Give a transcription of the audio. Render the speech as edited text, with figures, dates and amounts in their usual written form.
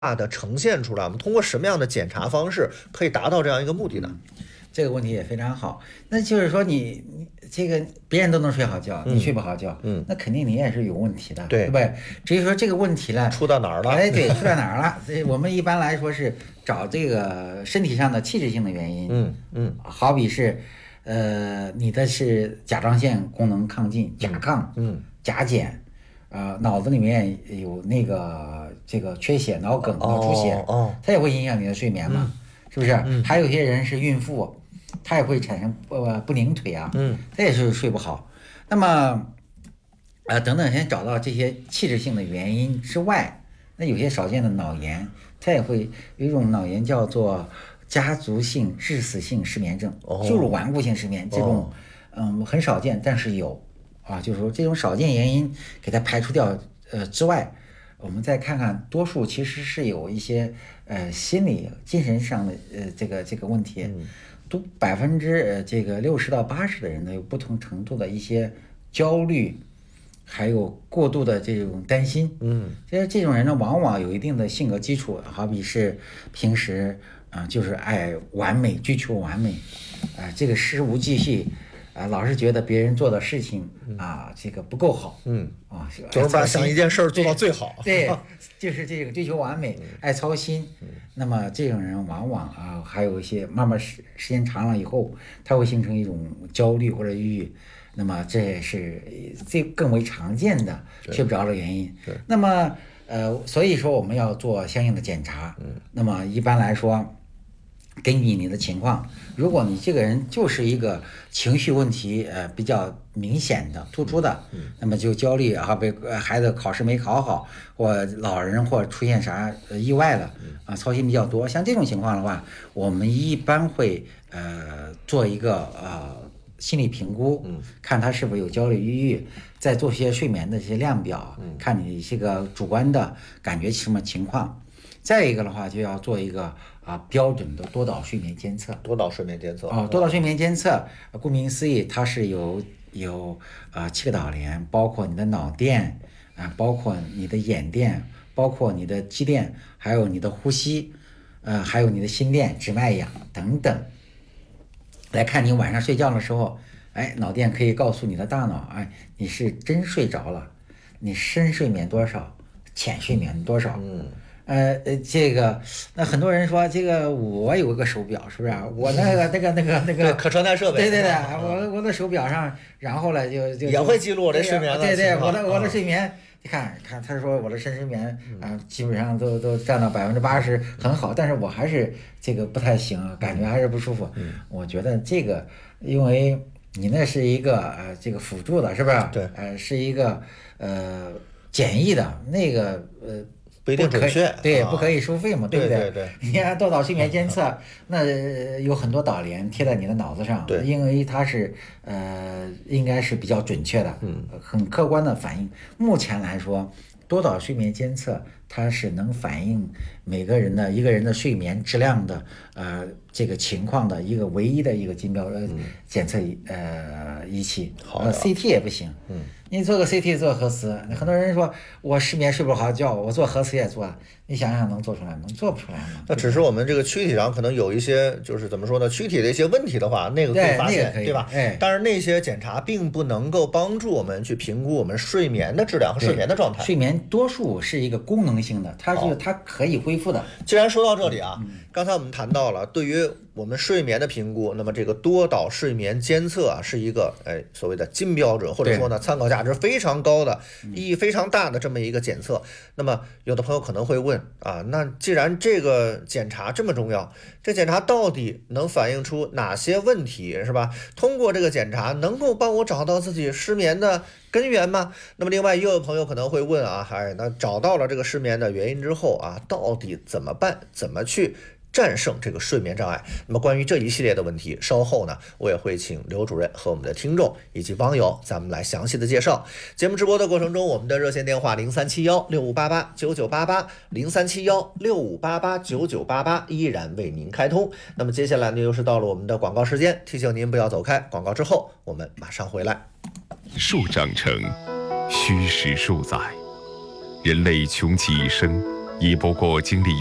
的呈现出来？我们通过什么样的检查方式可以达到这样一个目的呢？ 这个问题也非常好。那就是说你这个别人都能睡好觉，你睡不好觉，那肯定你也是有问题的，对不对？至于说这个问题呢， 出到哪儿了？ 哎，对，出到哪儿了？我们一般来说是找这个身体上的器质性的原因，好比是你的是甲状腺功能亢进，甲亢，甲减，脑子里面有那个这个缺血、脑梗、脑出血，它也会影响你的睡眠嘛，是不是？还有些人是孕妇，她也会产生不宁腿啊，她也是睡不好。那么等等，先找到这些器质性的原因之外，那有些少见的脑炎，它也会有一种脑炎叫做家族性致死性失眠症，就是顽固性失眠这种，很少见，但是有啊，就是说这种少见原因给它排除掉之外，我们再看看多数其实是有一些心理精神上的这个问题，都60%到80%的人呢有不同程度的一些焦虑，还有过度的这种担心，其实这种人呢往往有一定的性格基础，好比是平时就是爱完美，追求完美，这个事无巨细。老是觉得别人做的事情这个不够好， 就是把想一件事做到最好， 对，就是这个追求完美，爱操心。那么这种人往往还有一些慢慢时间长了以后，他会形成一种焦虑或者抑郁。那么这也是更为常见的睡不着的原因。那么所以说我们要做相应的检查。那么一般来说，根据你的情况，如果你这个人就是一个情绪问题比较明显的突出的，那么就焦虑被孩子考试没考好，或老人或出现啥意外了操心比较多，像这种情况的话，我们一般会做一个心理评估，看他是否有焦虑抑郁，再做些睡眠的这些量表，看你这个主观的感觉什么情况。再一个的话，就要做一个标准的多导睡眠监测。 多导睡眠监测多导睡眠监测，顾名思义，它是有7个导联，包括你的脑电包括你的眼电，包括你的肌电，还有你的呼吸，还有你的心电、指脉氧等等，来看你晚上睡觉的时候，脑电可以告诉你的大脑，你是真睡着了，你深睡眠多少，浅睡眠多少。这个那很多人说这个我有个手表，是不是我那个可穿戴设备， 对，我的手表上，然后呢就也会记录我的睡眠的对，我的睡眠，你看他说我的深睡眠基本上都占到80%，很好，但是我还是这个不太行，感觉还是不舒服。我觉得这个因为你那是一个这个辅助的，是不是？ 对， 是一个简易的那个不一定准确， 对，不可以收费嘛，对不对？ 对。 你看多导睡眠监测，那有很多导联贴在你的脑子上，因为它是应该是比较准确的，很客观的反映。目前来说，多导睡眠监测它是能反映一个人的睡眠质量的这个情况的一个唯一的一个金标检测仪器。CT 也不行。你做个 CT 做核磁，很多人说我失眠睡不好觉，我做核磁也做，你想想能做出来吗？做不出来吗？ 那只是我们这个躯体上可能有一些，就是怎么说呢，躯体的一些问题的话，那个可以发现，对吧？但是那些检查并不能够帮助我们去评估我们睡眠的质量和睡眠的状态。 睡眠多数是一个功能性的，它可以恢复的。 既然说到这里刚才我们谈到了对于我们睡眠的评估，那么这个多导睡眠监测是一个所谓的金标准，或者说呢参考价值非常高的、意义非常大的这么一个检测。那么有的朋友可能会问那既然这个检查这么重要，这检查到底能反映出哪些问题，是吧？通过这个检查能够帮我找到自己失眠的根源吗？那么另外也有朋友可能会问那找到了这个失眠的原因之后到底怎么办？怎么去战胜这个睡眠障碍？那么关于这一系列的问题，稍后呢我也会请刘主任和我们的听众以及网友咱们来详细的介绍。节目直播的过程中，我们的热线电话037165889988，037165889988依然为您开通。那么接下来呢又是到了我们的广告时间，提醒您不要走开，广告之后我们马上回来。 树长成，虚实数载，人类穷其一生已不过经历